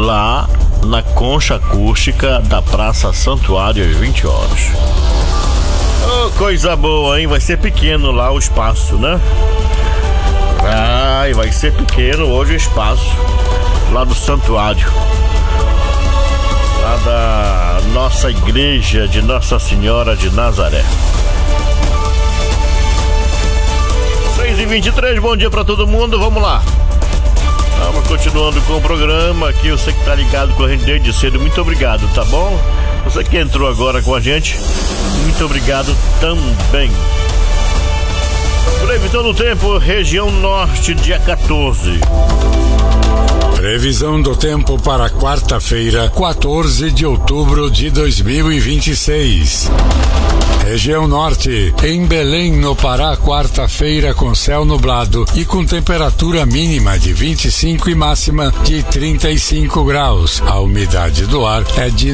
lá na concha acústica da Praça Santuário às 20 horas. Oh, coisa boa, hein? Vai ser pequeno lá o espaço, né? Vai ser pequeno hoje o espaço lá do Santuário, lá da nossa igreja de Nossa Senhora de Nazaré. 6h23, bom dia pra todo mundo, vamos lá. Vamos continuando com o programa aqui, você que tá ligado com a gente desde cedo, muito obrigado, tá bom? Você que entrou agora com a gente, muito obrigado também. Previsão do tempo, região norte, dia 14. Previsão do tempo para quarta-feira, 14 de outubro de 2026. Região Norte, em Belém, no Pará, quarta-feira com céu nublado e com temperatura mínima de 25 e máxima de 35 graus. A umidade do ar é de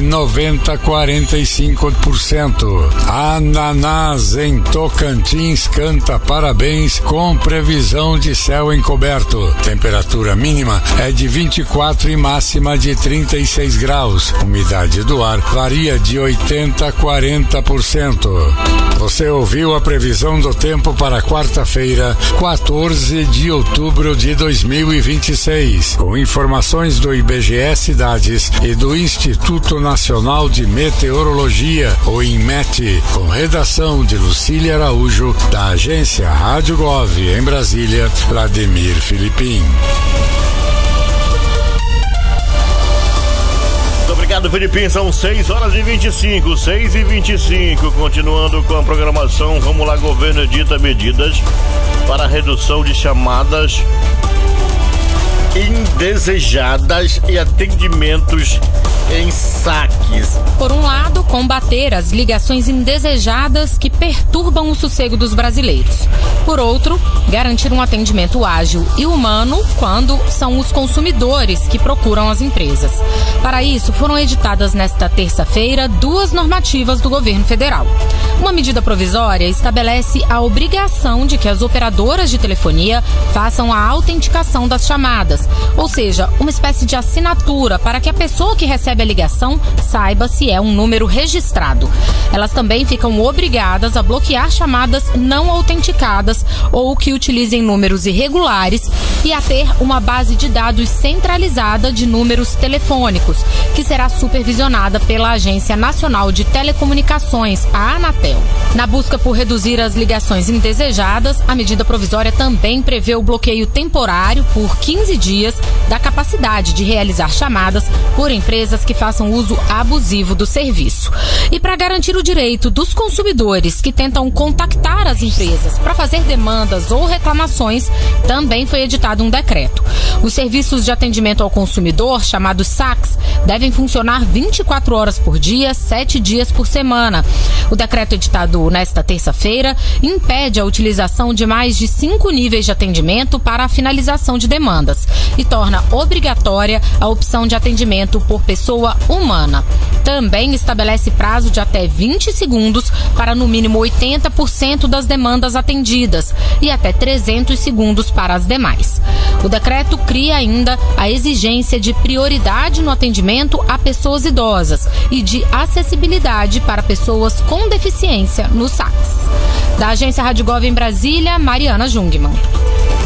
90-45%. Ananás, em Tocantins, canta parabéns com previsão de céu encoberto. Temperatura mínima é de 24 e máxima de 36 graus. Umidade do ar varia de 80-40%. Você ouviu a previsão do tempo para quarta-feira, 14 de outubro de 2026, com informações do IBGE Cidades e do Instituto Nacional de Meteorologia, o INMET, com redação de Lucília Araújo, da agência Rádio Gov, em Brasília, Vladimir Filipim. Obrigado, Felipe. São 6h25, 6h25. Continuando com a programação, vamos lá, governo edita medidas para redução de chamadas indesejadas e atendimentos em saques. Por um lado, combater as ligações indesejadas que perturbam o sossego dos brasileiros. Por outro, garantir um atendimento ágil e humano quando são os consumidores que procuram as empresas. Para isso, foram editadas nesta terça-feira 2 normativas do governo federal. Uma medida provisória estabelece a obrigação de que as operadoras de telefonia façam a autenticação das chamadas, ou seja, uma espécie de assinatura para que a pessoa que recebe a ligação saiba se é um número registrado. Elas também ficam obrigadas a bloquear chamadas não autenticadas ou que utilizem números irregulares e a ter uma base de dados centralizada de números telefônicos, que será supervisionada pela Agência Nacional de Telecomunicações, a Anatel. Na busca por reduzir as ligações indesejadas, a medida provisória também prevê o bloqueio temporário por 15 dias da capacidade de realizar chamadas por empresas que façam uso abusivo do serviço. E para garantir o direito dos consumidores que tentam contactar as empresas para fazer demandas ou reclamações, também foi editado um decreto. Os serviços de atendimento ao consumidor, chamados SACs, devem funcionar 24 horas por dia, 7 dias por semana. O decreto editado nesta terça-feira impede a utilização de mais de 5 níveis de atendimento para a finalização de demandas e torna obrigatória a opção de atendimento por pessoa humana. Também estabelece prazo de até 20 segundos para no mínimo 80% das demandas atendidas e até 300 segundos para as demais. O decreto cria ainda a exigência de prioridade no atendimento a pessoas idosas e de acessibilidade para pessoas com deficiência nos SACs. Da agência Rádio Gov em Brasília, Mariana Jungmann.